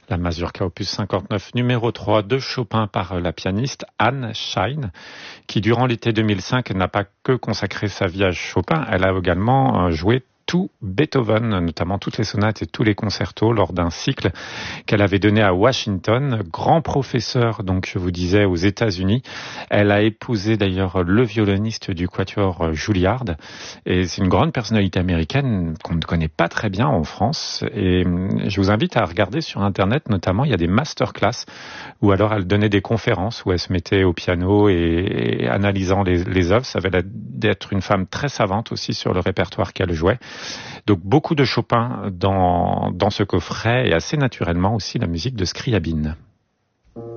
La Mazurka opus 59 numéro 3 de Chopin par la pianiste Anne Schein, qui durant l'été 2005 n'a pas que consacré sa vie à Chopin, elle a également joué tout Beethoven, notamment toutes les sonates et tous les concertos lors d'un cycle qu'elle avait donné à Washington. Grand professeur, donc je vous disais, aux États-Unis. Elle a épousé d'ailleurs le violoniste du quatuor Juilliard. Et c'est une grande personnalité américaine qu'on ne connaît pas très bien en France. Et je vous invite à regarder sur Internet, notamment, il y a des masterclass où alors elle donnait des conférences où elle se mettait au piano et analysant les œuvres. Ça avait l'air d'être une femme très savante aussi sur le répertoire qu'elle jouait. Donc beaucoup de Chopin dans ce coffret et assez naturellement aussi la musique de Scriabine.